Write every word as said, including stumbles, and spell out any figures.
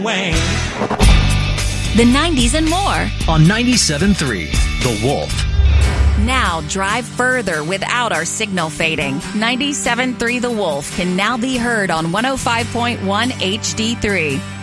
Wayne. The nineties and more. On ninety-seven point three, The Wolf. Now drive further without our signal fading. ninety-seven point three The Wolf can now be heard on one oh five point one H D three.